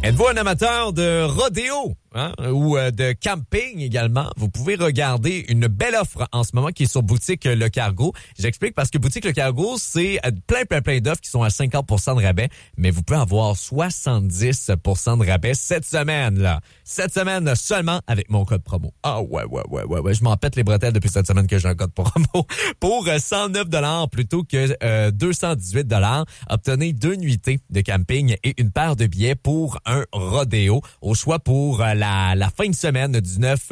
Êtes-vous un amateur de rodéo ou de camping également? Vous pouvez regarder une belle offre en ce moment qui est sur Boutique Le Cargo. J'explique parce que Boutique Le Cargo, c'est plein d'offres qui sont à 50% de rabais, mais vous pouvez avoir 70% de rabais cette semaine, là. Cette semaine seulement avec mon code promo. Ah ouais. Je m'en pète les bretelles depuis cette semaine que j'ai un code promo. Pour 109 $ plutôt que 218 $. Obtenez 2 nuitées de camping et une paire de billets pour un rodéo. Au choix pour la fin de semaine du 9